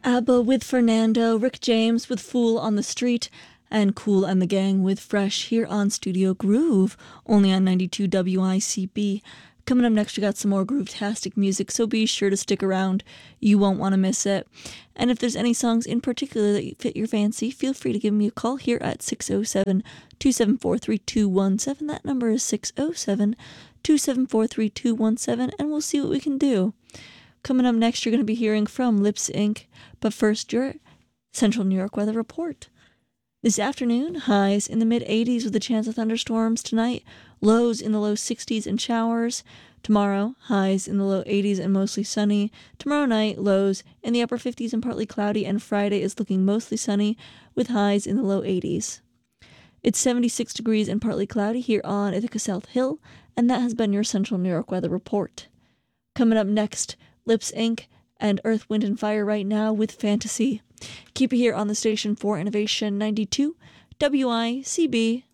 ABBA with Fernando, Rick James with Fool on the Street, and Kool and the Gang with Fresh here on Studio Groove, only on 92 WICB. Coming up next, we got some more groove-tastic music, so be sure to stick around. You won't want to miss it. And if there's any songs in particular that fit your fancy, feel free to give me a call here at 607-274-3217. That number is 607-274-3217, and we'll see what we can do. Coming up next, you're going to be hearing from Lips Inc., but first, your Central New York weather report. This afternoon, highs in the mid-80s with a chance of thunderstorms. Tonight, lows in the low 60s and showers. Tomorrow, highs in the low 80s and mostly sunny. Tomorrow night, lows in the upper 50s and partly cloudy, and Friday is looking mostly sunny with highs in the low 80s. It's 76 degrees and partly cloudy here on Ithaca South Hill, and that has been your Central New York weather report. Coming up next, Lips Inc. and Earth, Wind & Fire right now with Fantasy. Keep it here on the station for Innovation 92 WICB.